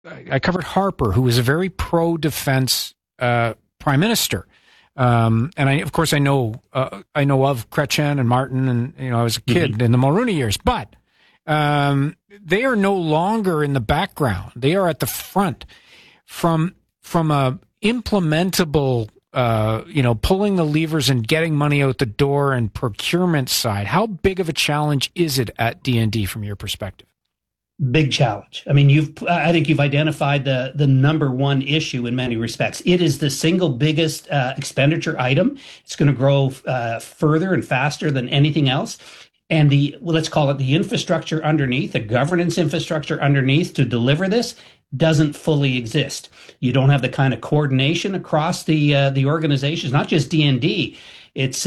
I covered Harper, who was a very pro-defense prime minister. And of course, I know of Chrétien and Martin, and I was a kid in the Mulroney years. But they are no longer in the background; they are at the front. From a implementable, pulling the levers and getting money out the door and procurement side. How big of a challenge is it at DND from your perspective? Big challenge. I mean, I think you've identified the number one issue in many respects. It is the single biggest expenditure item. It's going to grow further and faster than anything else. And let's call it the infrastructure underneath, the governance infrastructure underneath to deliver this doesn't fully exist. You don't have the kind of coordination across the organizations, not just DND. It's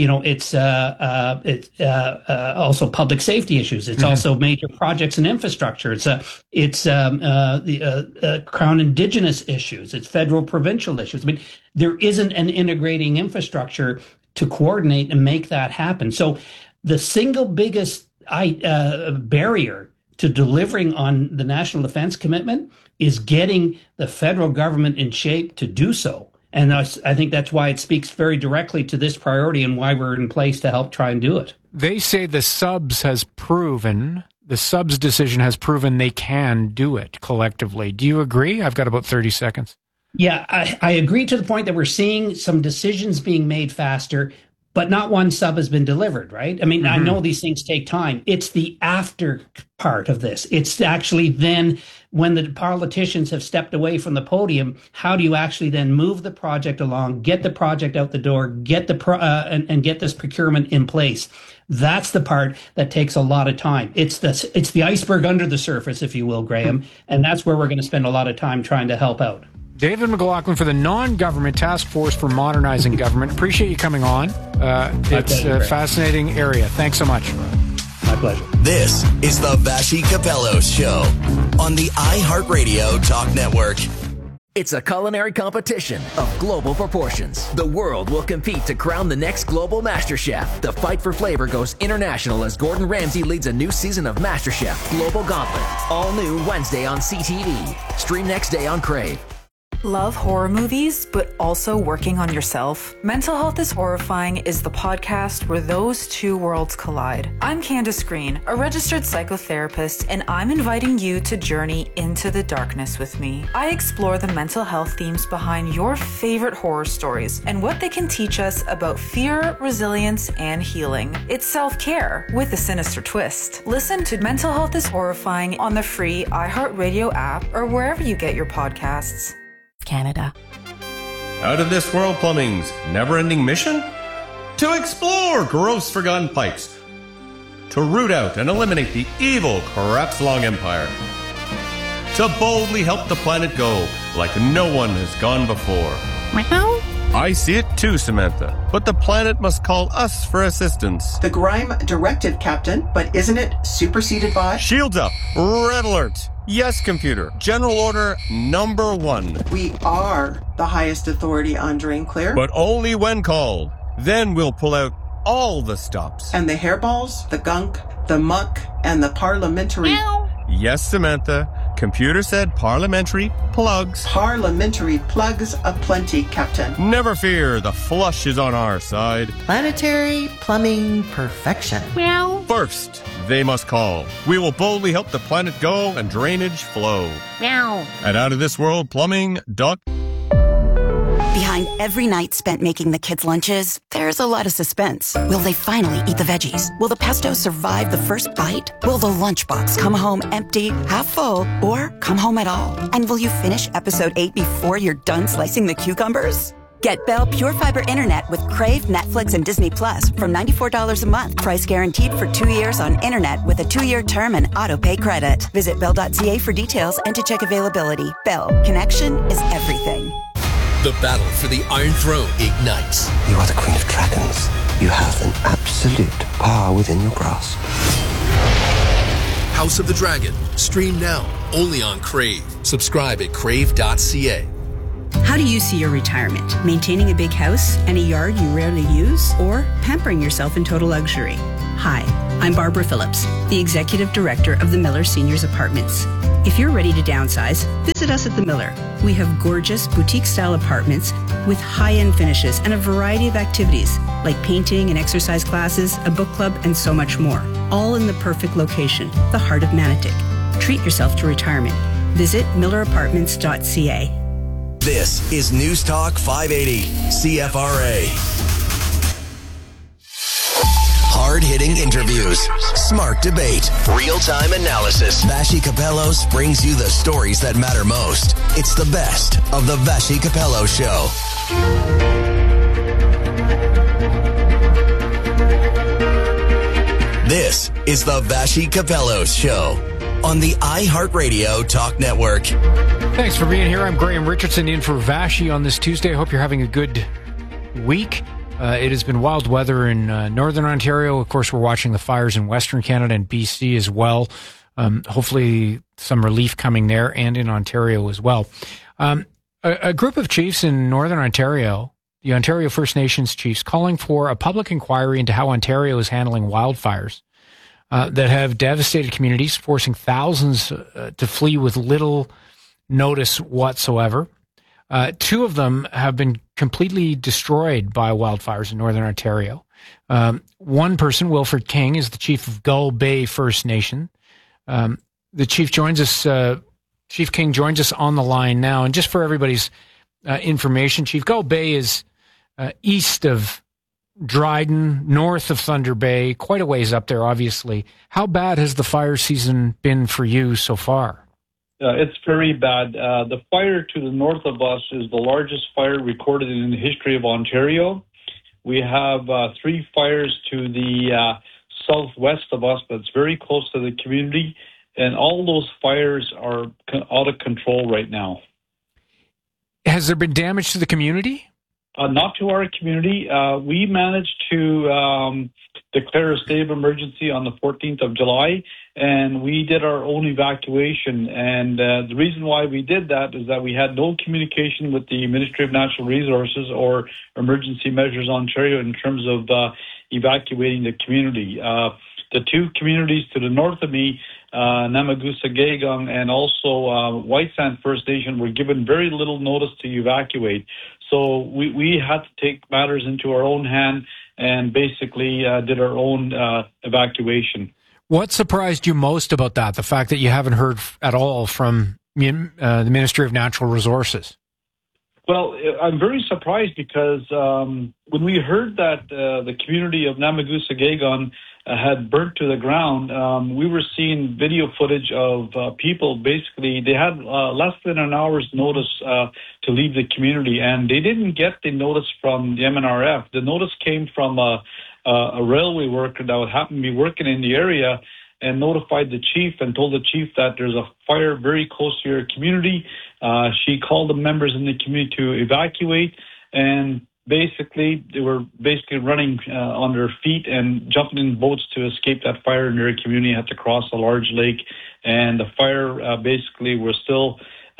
also public safety issues. It's also major projects and infrastructure. It's Crown Indigenous issues. It's federal provincial issues. I mean, there isn't an integrating infrastructure to coordinate and make that happen. So the single biggest barrier to delivering on the national defense commitment is getting the federal government in shape to do so. And I think that's why it speaks very directly to this priority and why we're in place to help try and do it. They say the subs decision has proven they can do it collectively. Do you agree? I've got about 30 seconds. Yeah, I agree to the point that we're seeing some decisions being made faster, but not one sub has been delivered, right? I mean, I know these things take time. It's the after part of this. It's actually then when the politicians have stepped away from the podium, how do you actually then move the project along, get the project out the door, get and get this procurement in place? That's the part that takes a lot of time. It's the iceberg under the surface, if you will, Graham, and that's where we're going to spend a lot of time trying to help out. David McLaughlin for the Non-Government Task Force for Modernizing Government. Appreciate you coming on. It's a fascinating area. Thanks so much. My pleasure. This is the Vassy Capello Show on the iHeartRadio Talk Network. It's a culinary competition of global proportions. The world will compete to crown the next global MasterChef. The fight for flavor goes international as Gordon Ramsay leads a new season of MasterChef Global Gauntlet. All new Wednesday on CTV. Stream next day on Crave. Love horror movies, but also working on yourself? Mental Health is Horrifying is the podcast where those two worlds collide. I'm Candace Green, a registered psychotherapist, and I'm inviting you to journey into the darkness with me. I explore the mental health themes behind your favorite horror stories and what they can teach us about fear, resilience, and healing. It's self-care with a sinister twist. Listen to Mental Health is Horrifying on the free iHeartRadio app or wherever you get your podcasts. Canada. Out of This World Plumbing's never-ending mission? To explore gross forgotten pipes. To root out and eliminate the evil Crapslong Empire. To boldly help the planet go like no one has gone before. Meow. I see it too, Samantha, but the planet must call us for assistance. The Grime directive, Captain, but isn't it superseded by? Shields up! Red alert! Yes, computer. General order number 1. We are the highest authority on Drain Clear. But only when called. Then we'll pull out all the stops. And the hairballs, the gunk, the muck, and the parliamentary... Meow. Yes, Samantha. Computer said parliamentary plugs. Parliamentary plugs aplenty, Captain. Never fear, the flush is on our side. Planetary plumbing perfection. Meow. First, they must call. We will boldly help the planet go and drainage flow. Meow. At Out of This World Plumbing. Behind every night spent making the kids' lunches, there's a lot of suspense. Will they finally eat the veggies? Will the pesto survive the first bite? Will the lunchbox come home empty, half full, or come home at all? And will you finish episode 8 before you're done slicing the cucumbers? Get Bell Pure Fiber Internet with Crave, Netflix, and Disney Plus from $94 a month. Price guaranteed for 2 years on internet with a 2-year term and auto-pay credit. Visit Bell.ca for details and to check availability. Bell. Connection is everything. The battle for the Iron Throne ignites. You are the Queen of Dragons. You have an absolute power within your grasp. House of the Dragon. Stream now. Only on Crave. Subscribe at crave.ca. How do you see your retirement? Maintaining a big house and a yard you rarely use, or pampering yourself in total luxury? Hi, I'm Barbara Phillips, the Executive Director of the Miller Seniors Apartments. If you're ready to downsize, visit us at The Miller. We have gorgeous boutique-style apartments with high-end finishes and a variety of activities like painting and exercise classes, a book club, and so much more. All in the perfect location, the heart of Manotick. Treat yourself to retirement. Visit millerapartments.ca. This is News Talk 580, CFRA. Hard-hitting interviews, smart debate, real-time analysis. Vassy Kapelos brings you the stories that matter most. It's the best of the Vassy Kapelos Show. This is the Vassy Kapelos Show on the iHeartRadio Talk Network. Thanks for being here. I'm Graham Richardson in for Vassy on this Tuesday. I hope you're having a good week. It has been wild weather in northern Ontario. Of course, we're watching the fires in Western Canada and BC as well. Hopefully some relief coming there and in Ontario as well. A group of chiefs in northern Ontario, the Ontario First Nations chiefs, calling for a public inquiry into how Ontario is handling wildfires that have devastated communities, forcing thousands to flee with little notice whatsoever. Two of them have been completely destroyed by wildfires in northern Ontario. One person, Wilfred King, is the chief of Gull Bay First Nation. The chief joins us. Chief King joins us on the line now. And just for everybody's information, Chief, Gull Bay is east of Dryden, north of Thunder Bay, quite a ways up there, obviously. How bad has the fire season been for you so far? It's very bad. The fire to the north of us is the largest fire recorded in the history of Ontario. We have 3 fires to the southwest of us, but it's very close to the community, and all those fires are out of control right now. Has there been damage to the community? Not to our community. We managed to declare a state of emergency on the 14th of July, and we did our own evacuation. And the reason why we did that is that we had no communication with the Ministry of Natural Resources or Emergency Measures Ontario in terms of evacuating the community. The 2 communities to the north of me, Namagusa-Gagang and also White Sand First Nation, were given very little notice to evacuate. So we had to take matters into our own hand and basically did our own evacuation. What surprised you most about that, the fact that you haven't heard at all from the Ministry of Natural Resources? Well, I'm very surprised because when we heard that the community of Namagusa-Gagang had burnt to the ground, we were seeing video footage of people. Basically, they had less than an hour's notice to leave the community, and they didn't get the notice from the MNRF. The notice came from a railway worker that would happen to be working in the area and notified the chief and told the chief that there's a fire very close to your community. She called the members in the community to evacuate, and basically they were running on their feet and jumping in boats to escape that fire in their community. Had to cross a large lake, and the fire basically was still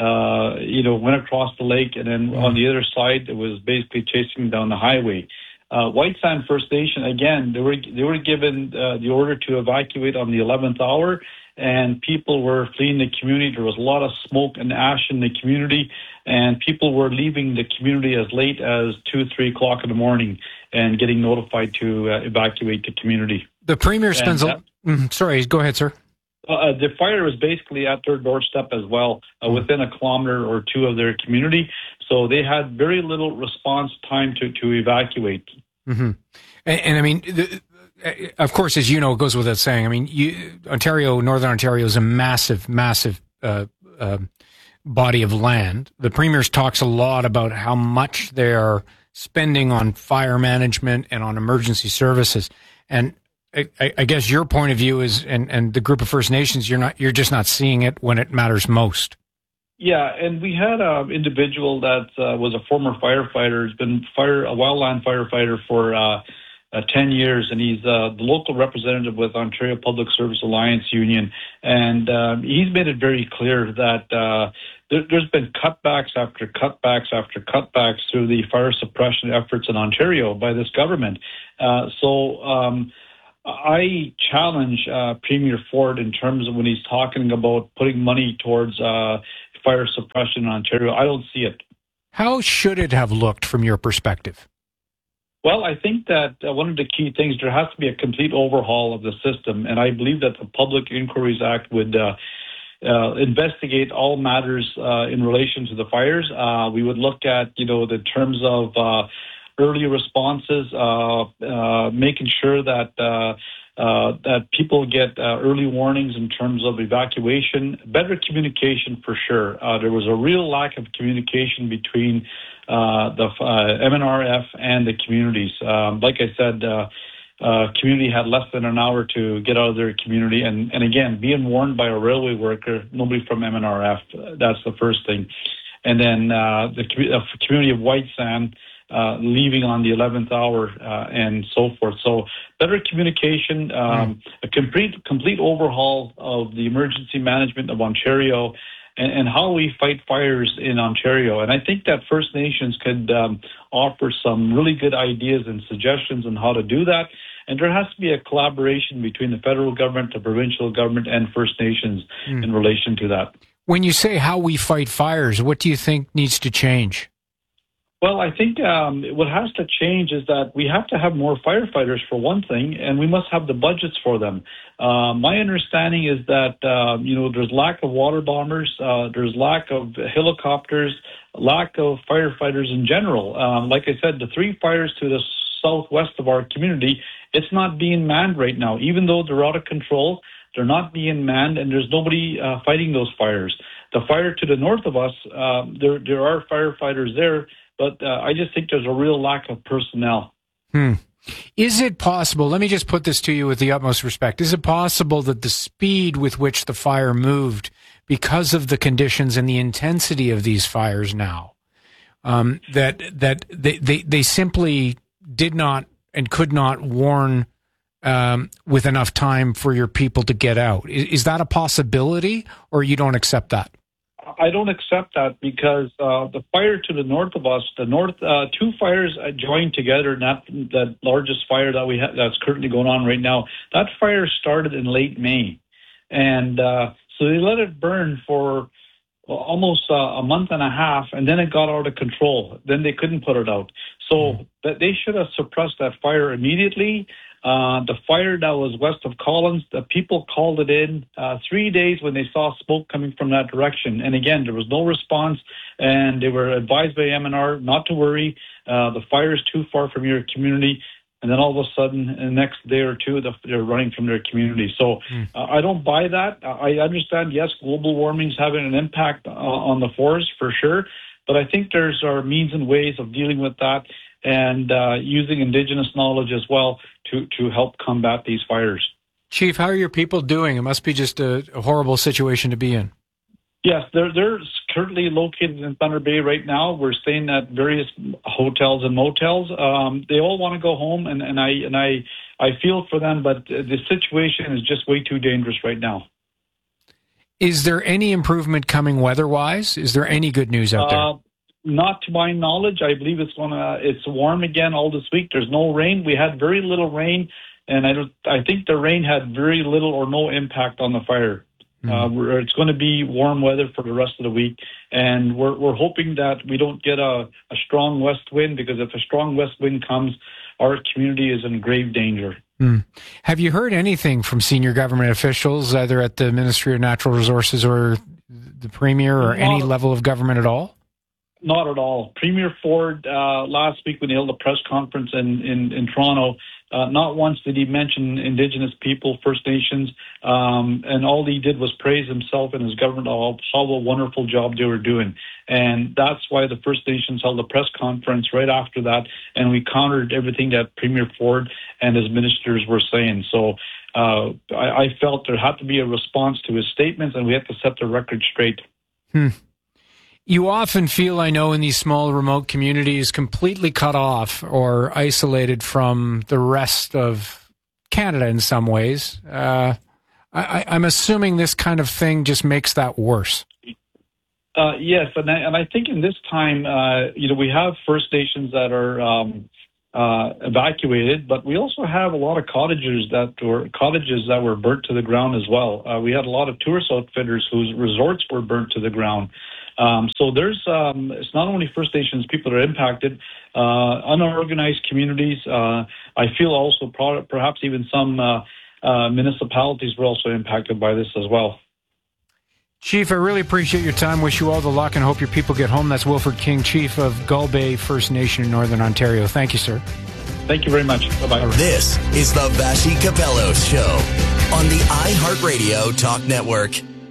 went across the lake, and then on the other side it was basically chasing down the highway. White Sand First Nation, again, they were given the order to evacuate on the 11th hour, and people were fleeing the community. There was a lot of smoke and ash in the community, and people were leaving the community as late as 2-3 o'clock in the morning and getting notified to evacuate the community. The Premier spends sorry, go ahead, sir. The fire was basically at their doorstep as well, within a kilometer or 2 of their community. So they had very little response time to evacuate. Mm-hmm. And I mean, of course, as you know, it goes without saying. I mean, Northern Ontario is a massive, massive body of land. The Premier talks a lot about how much they're spending on fire management and on emergency services. And I guess your point of view is, and the group of First Nations, you're just not seeing it when it matters most. Yeah, and we had an individual that was a former firefighter. He's been a wildland firefighter for 10 years, and he's the local representative with Ontario Public Service Alliance Union. And he's made it very clear that there's been cutbacks after cutbacks after cutbacks through the fire suppression efforts in Ontario by this government. I challenge Premier Ford in terms of when he's talking about putting money towards fire suppression in Ontario. I don't see it. How should it have looked from your perspective? Well, I think that one of the key things, there has to be a complete overhaul of the system, and I believe that the Public Inquiries Act would investigate all matters in relation to the fires. We would look at, the terms of early responses, making sure that people get early warnings in terms of evacuation, better communication for sure. There was a real lack of communication between the MNRF and the communities. Like I said, community had less than an hour to get out of their community. And again, being warned by a railway worker, nobody from MNRF, that's the first thing. And then the community of White Sand leaving on the 11th hour and so forth. So better communication, a complete overhaul of the emergency management of Ontario and how we fight fires in Ontario. And I think that First Nations could offer some really good ideas and suggestions on how to do that. And there has to be a collaboration between the federal government, the provincial government, and First Nations in relation to that. When you say how we fight fires, what do you think needs to change? Well, I think what has to change is that we have to have more firefighters for one thing, and we must have the budgets for them. My understanding is that, there's lack of water bombers, there's lack of helicopters, lack of firefighters in general. Like I said, the 3 fires to the southwest of our community, it's not being manned right now. Even though they're out of control, they're not being manned, and there's nobody fighting those fires. The fire to the north of us, there are firefighters there, but I just think there's a real lack of personnel. Is it possible, let me just put this to you with the utmost respect, is it possible that the speed with which the fire moved, because of the conditions and the intensity of these fires now, that they simply did not and could not warn with enough time for your people to get out? Is that a possibility, or you don't accept that? I don't accept that because the fire to the north of us, 2 fires joined together, not the largest fire that we have that's currently going on right now. That fire started in late May. And so they let it burn for almost a month and a half, and then it got out of control. Then they couldn't put it out. So that they should have suppressed that fire immediately. The fire that was west of Collins, the people called it in 3 days when they saw smoke coming from that direction. And again, there was no response, and they were advised by MNR not to worry. The fire is too far from your community. And then all of a sudden, in the next day or two, they're running from their community. So I don't buy that. I understand, yes, global warming is having an impact on the forest for sure. But I think there's our means and ways of dealing with that, and using Indigenous knowledge as well to help combat these fires. Chief, how are your people doing? It must be just a horrible situation to be in. Yes, they're currently located in Thunder Bay right now. We're staying at various hotels and motels. They all want to go home, and I feel for them, but the situation is just way too dangerous right now. Is there any improvement coming weather-wise? Is there any good news out there? Not to my knowledge. I believe it's warm again all this week. There's no rain. We had very little rain, and I think the rain had very little or no impact on the fire. It's going to be warm weather for the rest of the week, and we're hoping that we don't get a strong west wind, because if a strong west wind comes, our community is in grave danger. Have you heard anything from senior government officials, either at the Ministry of Natural Resources or the Premier, or any level of government at all? Not at all. Premier Ford, last week when he held a press conference in Toronto, not once did he mention Indigenous people, First Nations, and all he did was praise himself and his government, how a wonderful job they were doing. And that's why the First Nations held a press conference right after that, and we countered everything that Premier Ford and his ministers were saying. So I felt there had to be a response to his statements, and we had to set the record straight. You often feel, I know, in these small remote communities, completely cut off or isolated from the rest of Canada in some ways. I'm assuming this kind of thing just makes that worse. Yes, and I think in this time, we have First Nations that are evacuated, but we also have a lot of cottages that were burnt to the ground as well. We had a lot of tourist outfitters whose resorts were burnt to the ground. So there's it's not only First Nations people that are impacted, unorganized communities. I feel also perhaps even some municipalities were also impacted by this as well. Chief, I really appreciate your time. Wish you all the luck and hope your people get home. That's Wilfred King, Chief of Gull Bay First Nation in Northern Ontario. Thank you, sir. Thank you very much. Bye-bye. This is the Vassy Capello Show on the iHeartRadio Talk Network.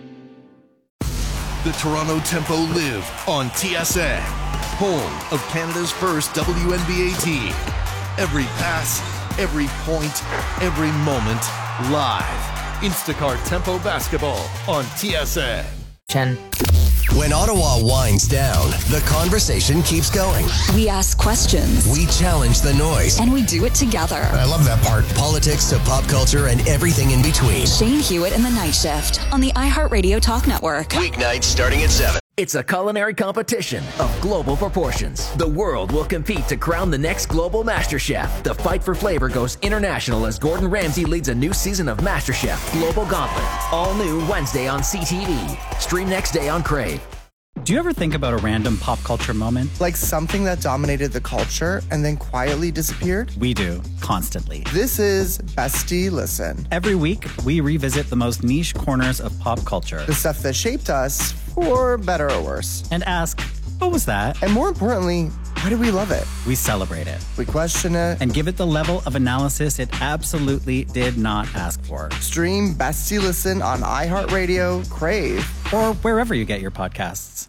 The Toronto Tempo live on TSN, home of Canada's first WNBA team. Every pass, every point, every moment, live. Instacart Tempo Basketball on TSN. When Ottawa winds down, the conversation keeps going. We ask questions. We challenge the noise. And we do it together. I love that part. Politics to pop culture and everything in between. Shane Hewitt and the Night Shift on the iHeartRadio Talk Network. Weeknights starting at 7. It's a culinary competition of global proportions. The world will compete to crown the next global master chef. The fight for flavor goes international as Gordon Ramsay leads a new season of MasterChef Global Gauntlet. All new Wednesday on CTV. Stream next day on Crave. Do you ever think about a random pop culture moment? Like something that dominated the culture and then quietly disappeared? We do, constantly. This is Bestie Listen. Every week, we revisit the most niche corners of pop culture. The stuff that shaped us, for better or worse. And ask, what was that? And more importantly, why do we love it? We celebrate it. We question it. And give it the level of analysis it absolutely did not ask for. Stream Bestie Listen on iHeartRadio, Crave, or wherever you get your podcasts.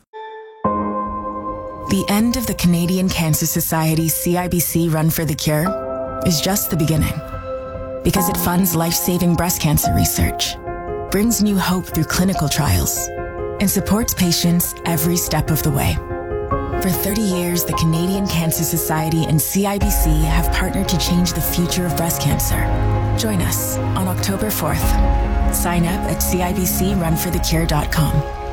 The end of the Canadian Cancer Society CIBC Run for the Cure is just the beginning. Because it funds life-saving breast cancer research, brings new hope through clinical trials, and supports patients every step of the way. For 30 years, the Canadian Cancer Society and CIBC have partnered to change the future of breast cancer. Join us on October 4th. Sign up at CIBCRunforthecure.com.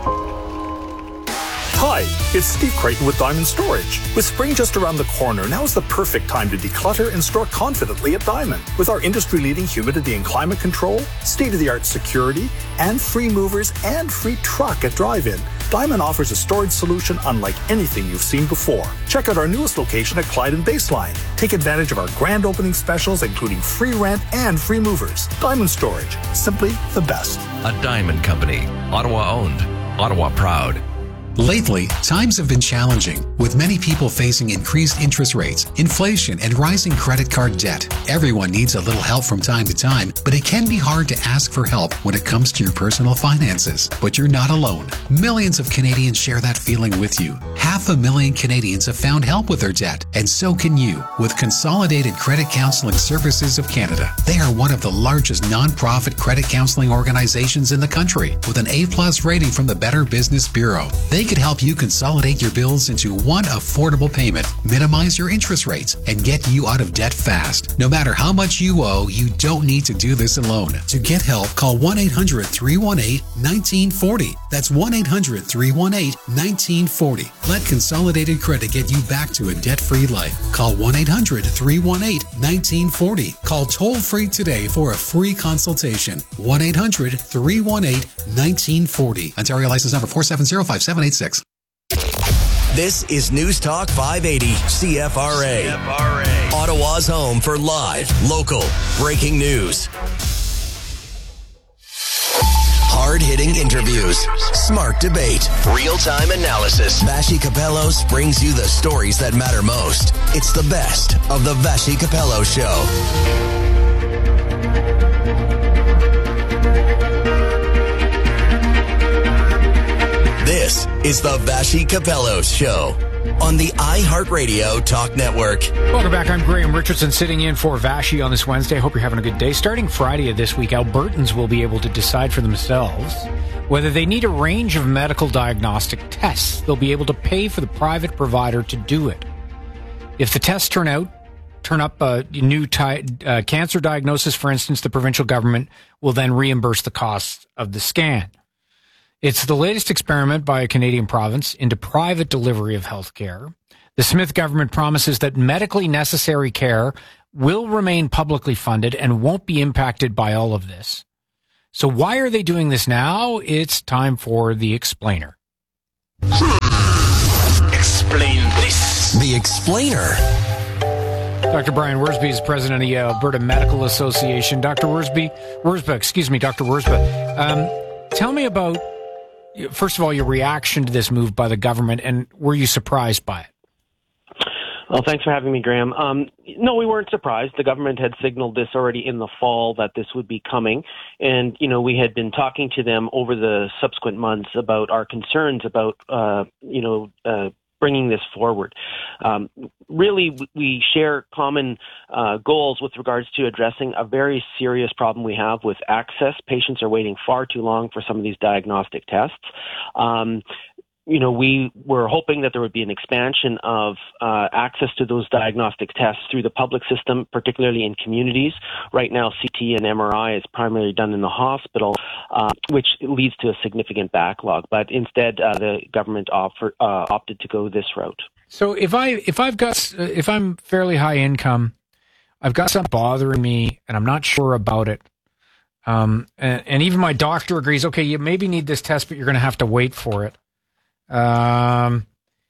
Hi, it's Steve Creighton with Diamond Storage. With spring just around the corner, now is the perfect time to declutter and store confidently at Diamond. With our industry-leading humidity and climate control, state-of-the-art security, and free movers and free truck at drive-in, Diamond offers a storage solution unlike anything you've seen before. Check out our newest location at Clyde and Baseline. Take advantage of our grand opening specials, including free rent and free movers. Diamond Storage, simply the best. A Diamond Company, Ottawa owned, Ottawa proud. Lately, times have been challenging, with many people facing increased interest rates, inflation, and rising credit card debt. Everyone needs a little help from time to time, but it can be hard to ask for help when it comes to your personal finances. But you're not alone. Millions of Canadians share that feeling with you. 500,000 Canadians have found help with their debt, and so can you with Consolidated Credit Counseling Services of Canada. They are one of the largest nonprofit credit counseling organizations in the country, with an A+ rating from the Better Business Bureau. They could help you consolidate your bills into one affordable payment, minimize your interest rates, and get you out of debt fast. No matter how much you owe, you don't need to do this alone. To get help, call 1-800-318-1940. That's 1-800-318-1940. Let Consolidated Credit get you back to a debt-free life. Call 1-800-318-1940. Call toll-free today for a free consultation. 1-800-318-1940. Ontario license number 4705786. This is News Talk 580 CFRA. Ottawa's home for live, local, breaking news. Hard-hitting interviews, smart debate, real-time analysis. Vassy Capello brings you the stories that matter most. It's the best of the Vassy Capello Show. This is the Vassy Capello Show on the iHeartRadio Talk Network. Welcome back. I'm Graham Richardson sitting in for Vassy on this Wednesday. Hope you're having a good day. Starting Friday of this week, Albertans will be able to decide for themselves whether they need a range of medical diagnostic tests. They'll be able to pay for the private provider to do it. If the tests turn up a new cancer diagnosis, for instance, the provincial government will then reimburse the cost of the scan. It's the latest experiment by a Canadian province into private delivery of healthcare. The Smith government promises that medically necessary care will remain publicly funded and won't be impacted by all of this. So why are they doing this now? It's time for the explainer. Explain this. The explainer. Dr. Brian Worsby is president of the Alberta Medical Association. Dr. Worsby, tell me about, first of all, your reaction to this move by the government, and were you surprised by it? Well, thanks for having me, Graham. No, we weren't surprised. The government had signaled this already in the fall that this would be coming. And, we had been talking to them over the subsequent months about our concerns about, bringing this forward. Really, we share common goals with regards to addressing a very serious problem we have with access. Patients are waiting far too long for some of these diagnostic tests. We were hoping that there would be an expansion of access to those diagnostic tests through the public system, particularly in communities. Right now, CT and MRI is primarily done in the hospital, which leads to a significant backlog. But instead, the government opted to go this route. So if I'm fairly high income, I've got something bothering me, and I'm not sure about it. And even my doctor agrees, okay, you maybe need this test, but you're going to have to wait for it. I'm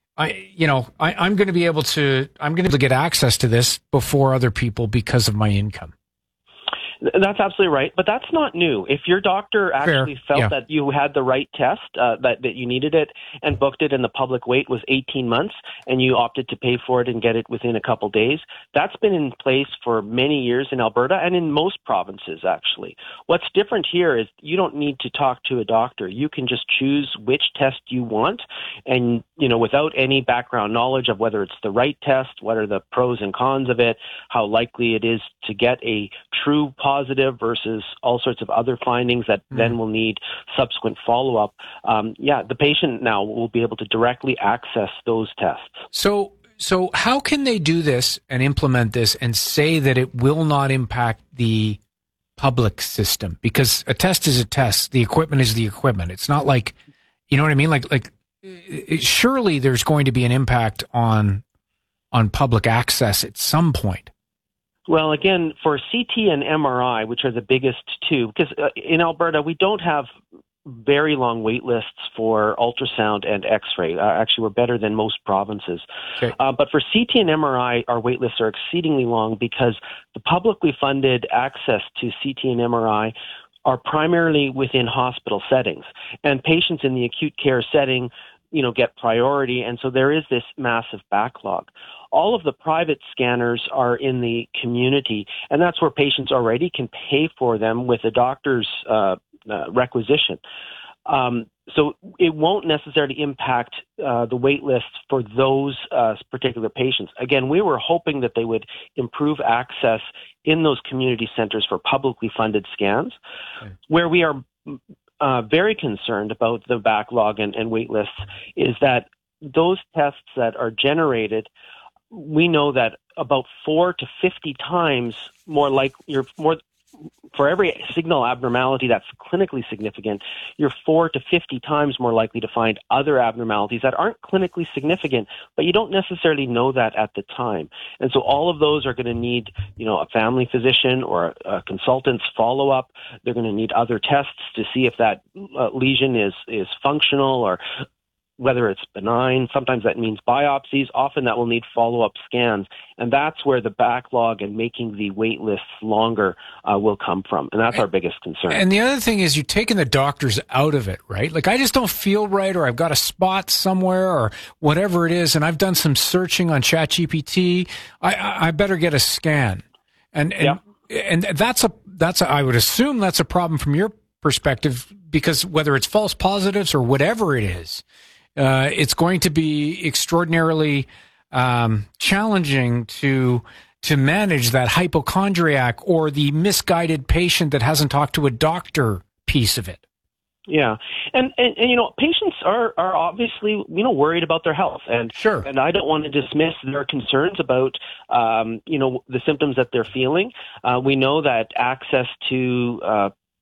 going to be able to get access to this before other people because of my income. That's absolutely right, but that's not new. If your doctor actually felt that you had the right test, that you needed it, and booked it, and the public wait was 18 months, and you opted to pay for it and get it within a couple days, that's been in place for many years in Alberta and in most provinces, actually. What's different here is you don't need to talk to a doctor. You can just choose which test you want, and without any background knowledge of whether it's the right test, what are the pros and cons of it, how likely it is to get a true positive versus all sorts of other findings that then will need subsequent follow-up. The patient now will be able to directly access those tests. So how can they do this and implement this and say that it will not impact the public system? Because a test is a test. The equipment is the equipment. It's not like, you know what I mean? Surely there's going to be an impact on public access at some point. Well, again, for CT and MRI, which are the biggest two, because in Alberta, we don't have very long wait lists for ultrasound and X-ray. Actually, we're better than most provinces. Okay. But for CT and MRI, our wait lists are exceedingly long because the publicly funded access to CT and MRI are primarily within hospital settings. And patients in the acute care setting, get priority. And so there is this massive backlog. All of the private scanners are in the community, and that's where patients already can pay for them with a doctor's requisition. So it won't necessarily impact the wait lists for those particular patients. Again, we were hoping that they would improve access in those community centers for publicly funded scans, where we are very concerned about the backlog and wait lists is that those tests that are generated, we know that about 4 to 50 times more for every signal abnormality that's clinically significant, you're 4 to 50 times more likely to find other abnormalities that aren't clinically significant, but you don't necessarily know that at the time. And so all of those are going to need, a family physician or a consultant's follow-up. They're going to need other tests to see if that lesion is functional or whether it's benign. Sometimes that means biopsies. Often that will need follow-up scans. And that's where the backlog and making the wait lists longer will come from. And that's our biggest concern. And the other thing is you're taking the doctors out of it, right? Like I just don't feel right, or I've got a spot somewhere or whatever it is, and I've done some searching on ChatGPT. I better get a scan. And that's I would assume that's a problem from your perspective, because whether it's false positives or whatever it is, it's going to be extraordinarily challenging to manage that hypochondriac or the misguided patient that hasn't talked to a doctor piece of it. Yeah. And patients are obviously, worried about their health. And sure. And I don't want to dismiss their concerns about, the symptoms that they're feeling. We know that access to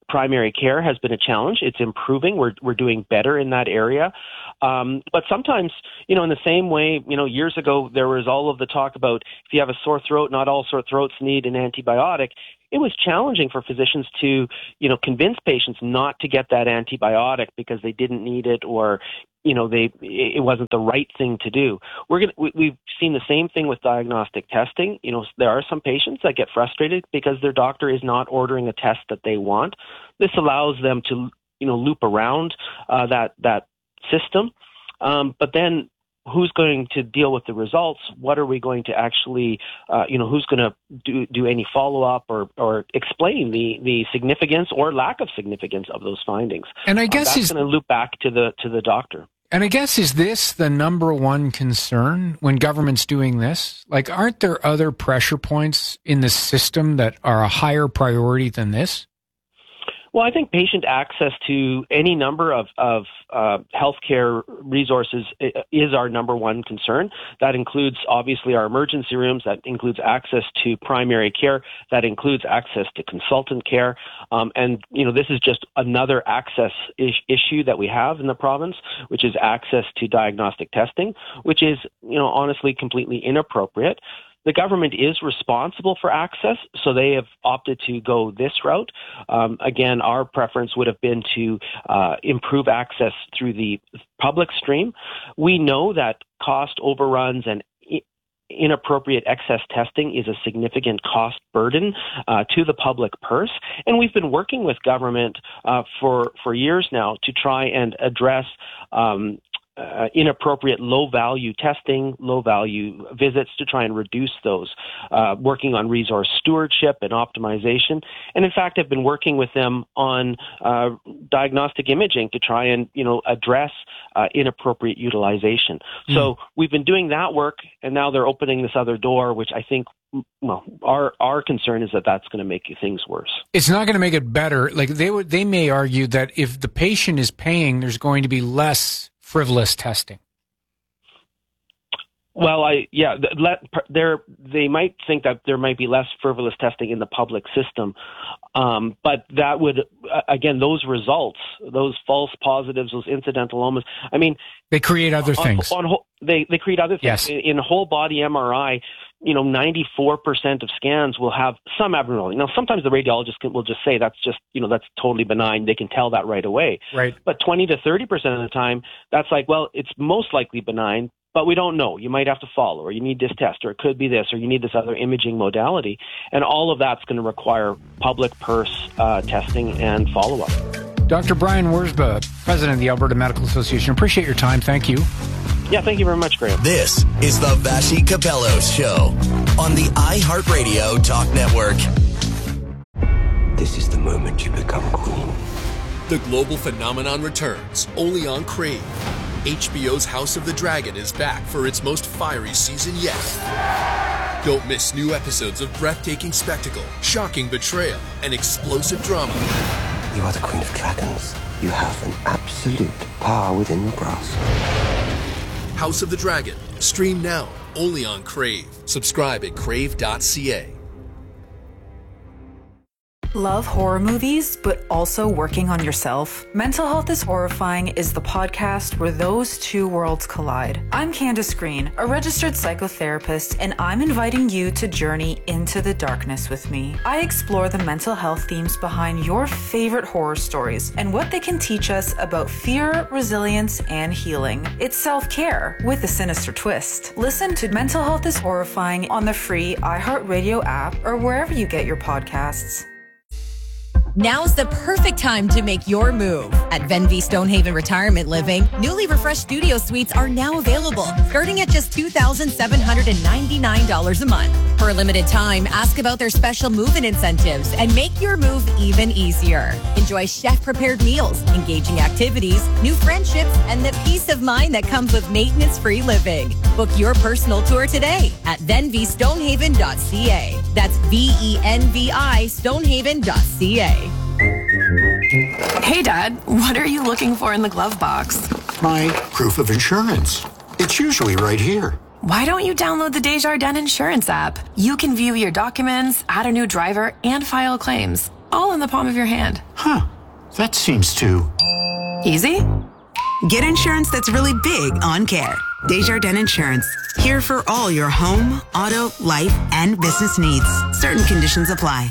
primary care has been a challenge. It's improving. We're doing better in that area. But sometimes, in the same way, years ago, there was all of the talk about if you have a sore throat, not all sore throats need an antibiotic. It was challenging for physicians to, convince patients not to get that antibiotic because they didn't need it or, it wasn't the right thing to do. We've seen the same thing with diagnostic testing. There are some patients that get frustrated because their doctor is not ordering a test that they want. This allows them to, loop around that system. But then who's going to deal with the results? What are we going to actually, who's going to do any follow-up or explain the significance or lack of significance of those findings? And I guess that's going to loop back to the doctor. And I guess, is this the number one concern when government's doing this? Like, aren't there other pressure points in the system that are a higher priority than this? Well, I think patient access to any number of healthcare resources is our number one concern. That includes, obviously, our emergency rooms. That includes access to primary care. That includes access to consultant care. And, this is just another access issue that we have in the province, which is access to diagnostic testing, which is, honestly, completely inappropriate. The government is responsible for access, so they have opted to go this route. Again, our preference would have been to improve access through the public stream. We know that cost overruns and inappropriate excess testing is a significant cost burden to the public purse. And we've been working with government for years now to try and address inappropriate low-value testing, low-value visits to try and reduce those, working on resource stewardship and optimization. And in fact, I've been working with them on diagnostic imaging to try and, address inappropriate utilization. So we've been doing that work, and now they're opening this other door, which I think, our concern is that that's going to make things worse. It's not going to make it better. Like, they may argue that if the patient is paying, there's going to be less frivolous testing. Well, they might think that there might be less frivolous testing in the public system, but that would, again, those results, those false positives, those incidentalomas, they create other things. They create other things. Yes. In whole body MRI, 94% of scans will have some abnormality. Now, sometimes the radiologist will just say that's just, that's totally benign. They can tell that right away. Right. But 20 to 30% of the time, that's like, well, it's most likely benign, but we don't know. You might have to follow, or you need this test, or it could be this, or you need this other imaging modality. And all of that's going to require public purse testing and follow-up. Dr. Brian Wurzba, President of the Alberta Medical Association. Appreciate your time. Thank you. Yeah, thank you very much, Graham. This is the Vassy Capello Show on the iHeartRadio Talk Network. This is the moment you become queen. The global phenomenon returns, only on Crave. HBO's House of the Dragon is back for its most fiery season yet. Don't miss new episodes of breathtaking spectacle, shocking betrayal, and explosive drama. You are the Queen of Dragons. You have an absolute power within your grasp. House of the Dragon. Stream now, only on Crave. Subscribe at crave.ca. Love horror movies, but also working on yourself? Mental Health is Horrifying is the podcast where those two worlds collide. I'm Candace Green, a registered psychotherapist, and I'm inviting you to journey into the darkness with me. I explore the mental health themes behind your favorite horror stories and what they can teach us about fear, resilience, and healing. It's self-care with a sinister twist. Listen to Mental Health is Horrifying on the free iHeartRadio app or wherever you get your podcasts. Now's the perfect time to make your move. At Venvi Stonehaven Retirement Living, newly refreshed studio suites are now available, starting at just $2,799 a month. For a limited time, ask about their special move-in incentives and make your move even easier. Enjoy chef-prepared meals, engaging activities, new friendships, and the peace of mind that comes with maintenance-free living. Book your personal tour today at venvistonehaven.ca. That's VENVI Stonehaven.ca. Hey, Dad, what are you looking for in the glove box? My proof of insurance. It's usually right here. Why don't you download the Desjardins Insurance app? You can view your documents, add a new driver, and file claims, all in the palm of your hand. Huh. That seems too easy. Get insurance that's really big on care. Desjardins Insurance. Here for all your home, auto, life, and business needs. Certain conditions apply.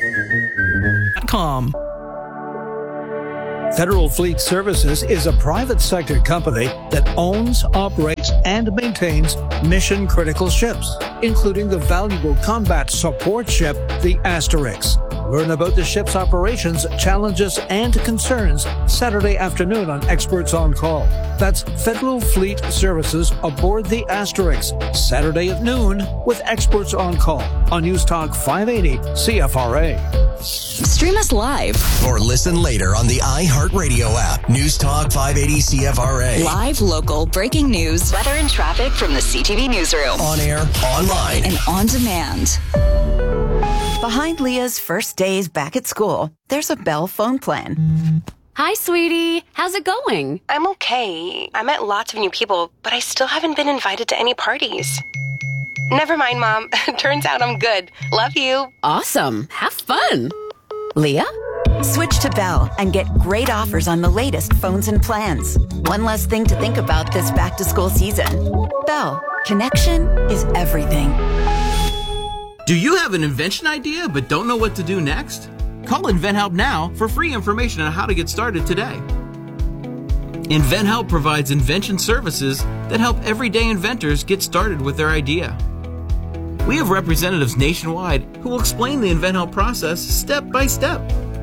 Federal Fleet Services is a private sector company that owns, operates, and maintains mission-critical ships, including the valuable combat support ship, the Asterix. Learn about the ship's operations, challenges, and concerns Saturday afternoon on Experts on Call. That's Federal Fleet Services aboard the Asterix, Saturday at noon with Experts on Call on News Talk 580 CFRA. Stream us live or listen later on the iHeartRadio app. News Talk 580 CFRA. Live, local, breaking news, weather and traffic from the CTV newsroom. On air, online, and on demand. Behind Leah's first days back at school, there's a Bell phone plan. Hi, sweetie. How's it going? I'm okay. I met lots of new people, but I still haven't been invited to any parties. Never mind, Mom. Turns out I'm good. Love you. Awesome. Have fun. Leah? Switch to Bell and get great offers on the latest phones and plans. One less thing to think about this back-to-school season. Bell. Connection is everything. Do you have an invention idea but don't know what to do next? Call InventHelp now for free information on how to get started today. InventHelp provides invention services that help everyday inventors get started with their idea. We have representatives nationwide who will explain the InventHelp process step by step.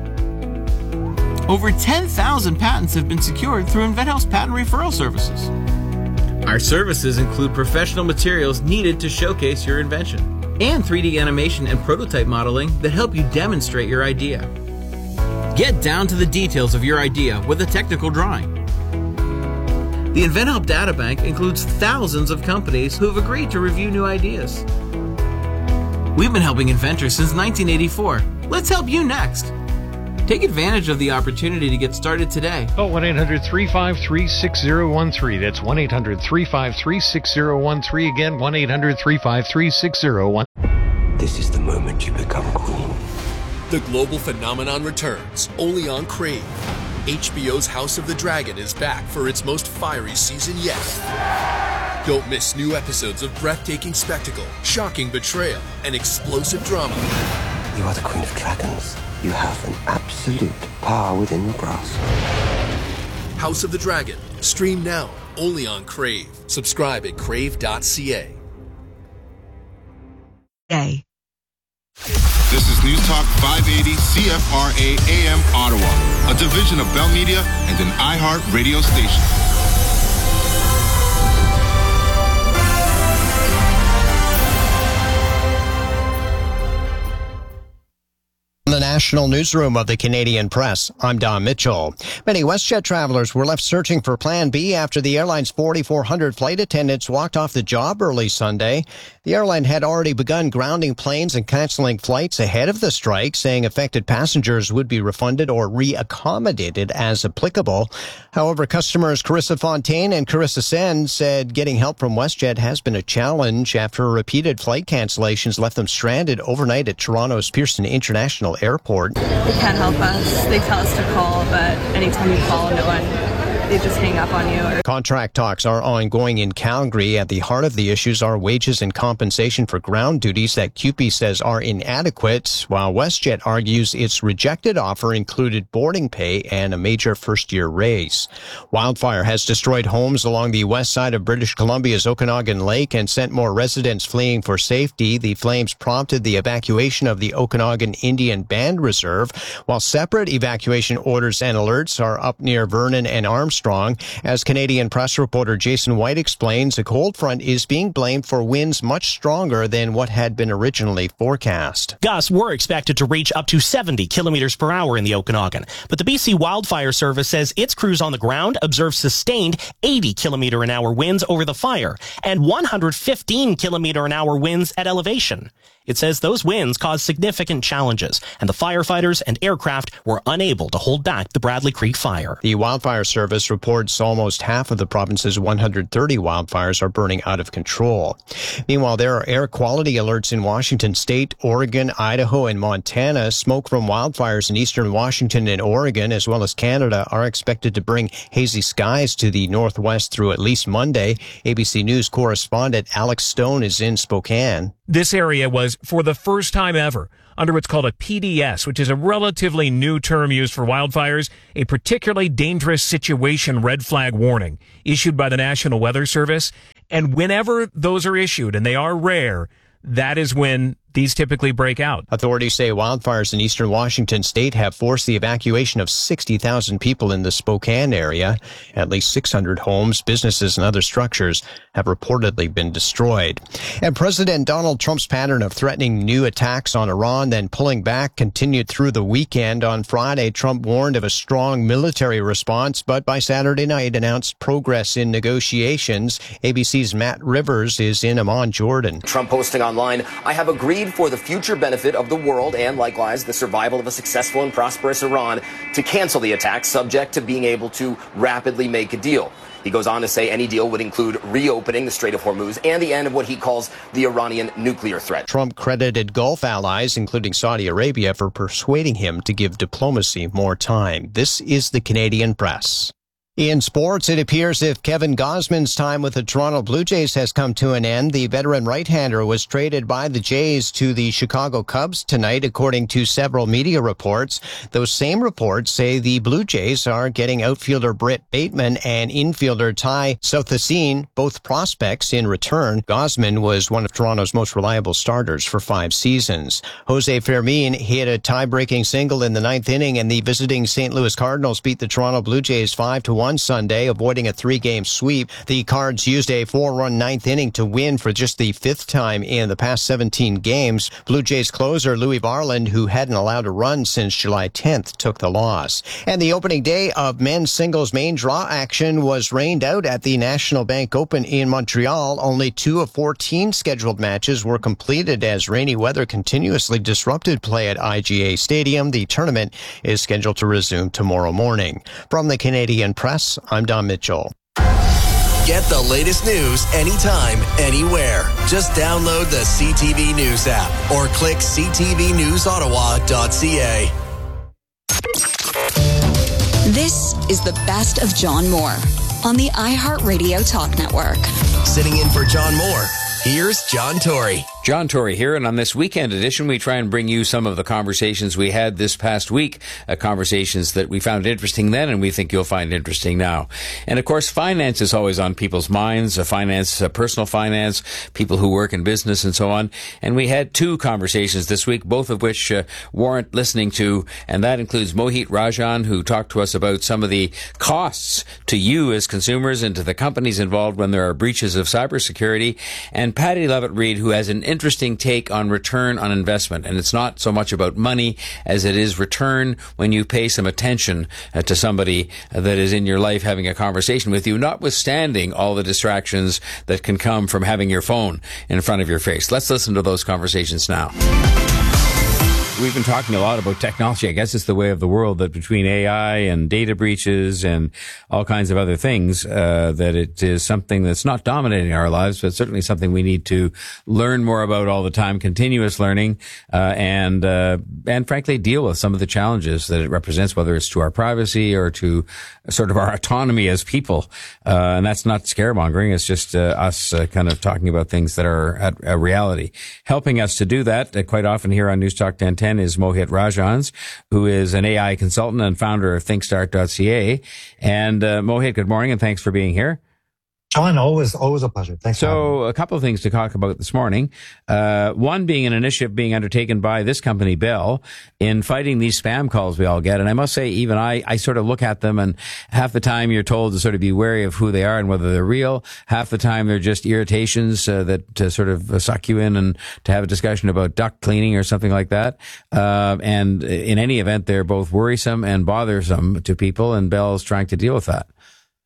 Over 10,000 patents have been secured through InventHelp's patent referral services. Our services include professional materials needed to showcase your invention, and 3D animation and prototype modeling that help you demonstrate your idea. Get down to the details of your idea with a technical drawing. The InventHelp Databank includes thousands of companies who have agreed to review new ideas. We've been helping inventors since 1984. Let's help you next. Take advantage of the opportunity to get started today. Call 1-800-353-6013. That's 1-800-353-6013. Again, 1-800-353-6013. This is the moment you become queen. The global phenomenon returns, only on Crave. HBO's House of the Dragon is back for its most fiery season yet. Don't miss new episodes of breathtaking spectacle, shocking betrayal, and explosive drama. You are the Queen of Dragons. You have an absolute power within your grasp. House of the Dragon. Stream now, only on Crave. Subscribe at crave.ca. This is News Talk 580 CFRA AM Ottawa, a division of Bell Media and an iHeart radio station. The National Newsroom of the Canadian Press, I'm Don Mitchell. Many WestJet travelers were left searching for Plan B after the airline's 4,400 flight attendants walked off the job early Sunday. The airline had already begun grounding planes and canceling flights ahead of the strike, saying affected passengers would be refunded or reaccommodated as applicable. However, customers Carissa Fontaine and Carissa Sen said getting help from WestJet has been a challenge after repeated flight cancellations left them stranded overnight at Toronto's Pearson International Airport. They can't help us. They tell us to call, but anytime you call, no one, they just hang up on you. Contract talks are ongoing in Calgary. At the heart of the issues are wages and compensation for ground duties that CUPE says are inadequate, while WestJet argues its rejected offer included boarding pay and a major first-year raise. Wildfire has destroyed homes along the west side of British Columbia's Okanagan Lake and sent more residents fleeing for safety. The flames prompted the evacuation of the Okanagan Indian Band Reserve, while separate evacuation orders and alerts are up near Vernon and Armstrong. As Canadian Press reporter Jason White explains, a cold front is being blamed for winds much stronger than what had been originally forecast. Gusts were expected to reach up to 70 kilometers per hour in the Okanagan, but the BC Wildfire Service says its crews on the ground observed sustained 80 kilometer an hour winds over the fire and 115 kilometer an hour winds at elevation. It says those winds caused significant challenges, and the firefighters and aircraft were unable to hold back the Bradley Creek fire. The Wildfire Service reports almost half of the province's 130 wildfires are burning out of control. Meanwhile, there are air quality alerts in Washington State, Oregon, Idaho, and Montana. Smoke from wildfires in eastern Washington and Oregon, as well as Canada, are expected to bring hazy skies to the northwest through at least Monday. ABC News correspondent Alex Stone is in Spokane. This area was, for the first time ever, under what's called a PDS, which is a relatively new term used for wildfires, a particularly dangerous situation red flag warning issued by the National Weather Service. And whenever those are issued, and they are rare, that is when these typically break out. Authorities say wildfires in eastern Washington state have forced the evacuation of 60,000 people in the Spokane area. At least 600 homes, businesses, and other structures have reportedly been destroyed. And President Donald Trump's pattern of threatening new attacks on Iran, then pulling back, continued through the weekend. On Friday, Trump warned of a strong military response, but by Saturday night announced progress in negotiations. ABC's Matt Rivers is in Amman, Jordan. Trump posting online, "I have agreed for the future benefit of the world and likewise the survival of a successful and prosperous Iran to cancel the attack, subject to being able to rapidly make a deal." He goes on to say any deal would include reopening the Strait of Hormuz and the end of what he calls the Iranian nuclear threat. Trump credited Gulf allies, including Saudi Arabia, for persuading him to give diplomacy more time. This is the Canadian Press. In sports, it appears if Kevin Gausman's time with the Toronto Blue Jays has come to an end, the veteran right-hander was traded by the Jays to the Chicago Cubs tonight, according to several media reports. Those same reports say the Blue Jays are getting outfielder Britt Bateman and infielder Ty Southassine, both prospects, in return. Gausman was one of Toronto's most reliable starters for 5 seasons. Jose Fermin hit a tie-breaking single in the 9th inning, and the visiting St. Louis Cardinals beat the Toronto Blue Jays 5-1 Sunday, avoiding a 3-game sweep. The Cards used a 4-run 9th inning to win for just the 5th time in the past 17 games. Blue Jays closer Louis Varland, who hadn't allowed a run since July 10th, took the loss. And the opening day of men's singles main draw action was rained out at the National Bank Open in Montreal. Only 2 of 14 scheduled matches were completed as rainy weather continuously disrupted play at IGA Stadium. The tournament is scheduled to resume tomorrow morning. From the Canadian Press, I'm Don Mitchell. Get the latest news anytime, anywhere. Just download the CTV News app or click ctvnewsottawa.ca. This is the best of John Moore on the iHeartRadio Talk Network. Sitting in for John Moore, here's John Tory. John Tory here, and on this weekend edition, we try and bring you some of the conversations we had this past week, conversations that we found interesting then and we think you'll find interesting now. And of course, finance is always on people's minds, personal finance, people who work in business and so on. And we had 2 conversations this week, both of which warrant listening to, and that includes Mohit Rajan, who talked to us about some of the costs to you as consumers and to the companies involved when there are breaches of cybersecurity, and Patty Levitt-Reid, who has an interesting take on return on investment. And it's not so much about money as it is return when you pay some attention to somebody that is in your life having a conversation with you, notwithstanding all the distractions that can come from having your phone in front of your face. Let's listen to those conversations now. We've been talking a lot about technology. I guess it's the way of the world that between AI and data breaches and all kinds of other things, that it is something that's not dominating our lives, but certainly something we need to learn more about all the time, continuous learning, and frankly deal with some of the challenges that it represents, whether it's to our privacy or to sort of our autonomy as people. And that's not scaremongering. It's just us kind of talking about things that are a reality. Helping us to do that quite often here on News Talk 1010 is Mohit Rajans, who is an AI consultant and founder of ThinkStart.ca. And Mohit, good morning and thanks for being here. John, always a pleasure. Thanks. So a couple of things to talk about this morning. One being an initiative being undertaken by this company, Bell, in fighting these spam calls we all get. And I must say, even I sort of look at them, and half the time you're told to sort of be wary of who they are and whether they're real. Half the time they're just irritations that sort of suck you in and to have a discussion about duct cleaning or something like that. And in any event, they're both worrisome and bothersome to people, and Bell's trying to deal with that.